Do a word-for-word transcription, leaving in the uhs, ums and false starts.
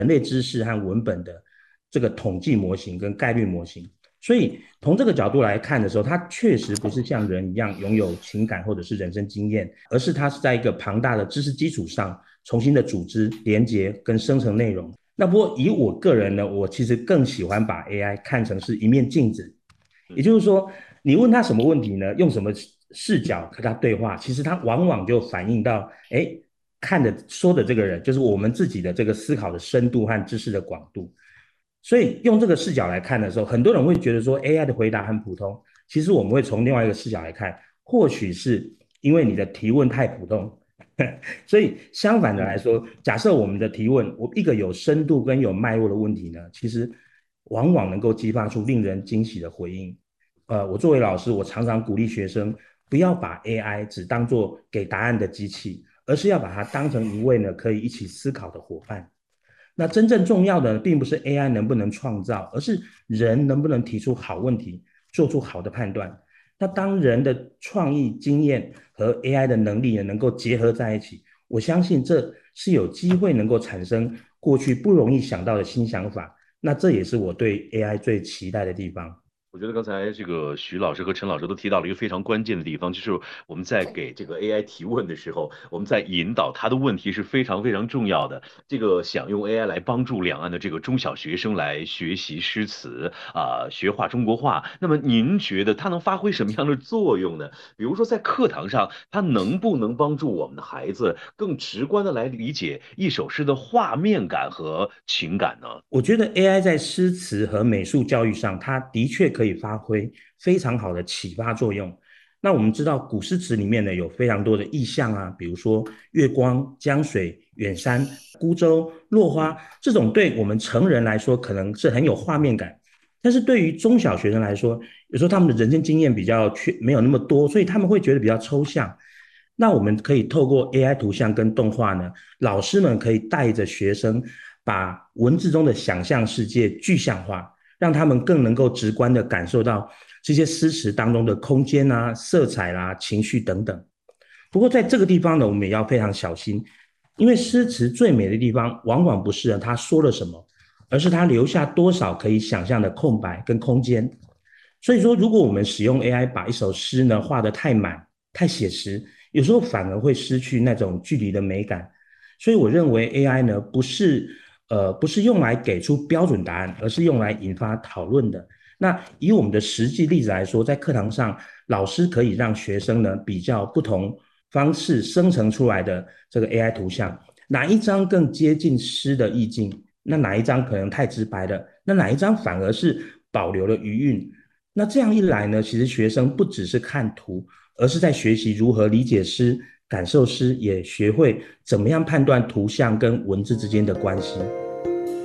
人类知识和文本的这个统计模型跟概率模型。所以从这个角度来看的时候，它确实不是像人一样拥有情感或者是人生经验，而是它是在一个庞大的知识基础上重新的组织、连接跟生成内容。那不过以我个人呢，我其实更喜欢把 A I 看成是一面镜子，也就是说，你问他什么问题呢？用什么视角和他对话，其实他往往就反映到，哎，看的说的这个人，就是我们自己的这个思考的深度和知识的广度。所以用这个视角来看的时候，很多人会觉得说 A I 的回答很普通，其实我们会从另外一个视角来看，或许是因为你的提问太普通，所以相反的来说，假设我们的提问，我一个有深度跟有脉络的问题呢，其实往往能够激发出令人惊喜的回应。呃，我作为老师，我常常鼓励学生不要把 A I 只当做给答案的机器，而是要把它当成一位呢可以一起思考的伙伴。那真正重要的并不是 A I 能不能创造，而是人能不能提出好问题，做出好的判断。那当人的创意经验和 A I 的能力呢能够结合在一起，我相信这是有机会能够产生过去不容易想到的新想法。那这也是我对 A I 最期待的地方。 我觉得刚才这个徐老师和陈老师都提到了一个非常关键的地方，就是我们在给这个 A I 提问的时候，我们在引导它的问题是非常非常重要的。这个想用 A I 来帮助两岸的这个中小学生来学习诗词啊、学画中国画，那么您觉得它能发挥什么样的作用呢？比如说在课堂上，它能不能帮助我们的孩子更直观的来理解一首诗的画面感和情感呢？ 我觉得 A I 在诗词和美术教育上，它的确可以发挥非常好的启发作用。那我们知道古诗词里面呢有非常多的意象啊，比如说月光、江水、远山、孤舟、落花， 嗯。 这种对我们成人来说可能是很有画面感，但是对于中小学生来说，有时候他们的人生经验比较缺，没有那么多，所以他们会觉得比较抽象。那我们可以透过 A I 图像跟动画呢，老师们可以带着学生把文字中的想象世界具象化，让他们更能够直观的感受到这些诗词当中的空间啊、色彩啦、啊、情绪等等。不过在这个地方呢，我们也要非常小心，因为诗词最美的地方，往往不是他说了什么，而是他留下多少可以想象的空白跟空间。所以说，如果我们使用 A I 把一首诗呢画得太满、太写实，有时候反而会失去那种距离的美感。所以我认为 A I 呢不是呃不是用来给出标准答案，而是用来引发讨论的。那以我们的实际例子来说，在课堂上，老师可以让学生呢比较不同方式生成出来的这个 A I 图像，哪一张更接近诗的意境？那哪一张可能太直白了？那哪一张反而是保留了余韵？那这样一来呢，其实学生不只是看图，而是在学习如何理解诗、感受诗，也学会怎么样判断图像跟文字之间的关系。